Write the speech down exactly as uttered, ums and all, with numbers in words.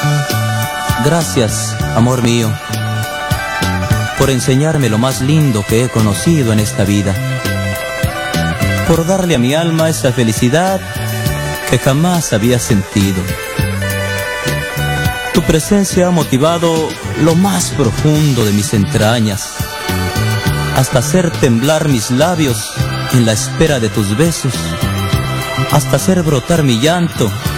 Gracias, amor mío, por enseñarme lo más lindo que he conocido en esta vida, por darle a mi alma esa felicidad que jamás había sentido. Tu presencia ha motivado lo más profundo de mis entrañas, hasta hacer temblar mis labios en la espera de tus besos, hasta hacer brotar mi llanto